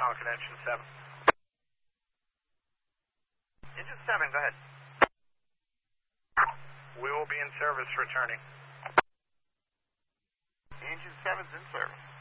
Falcon engine 7. Engine 7, go ahead. We will be in service returning. Engine 7's in service.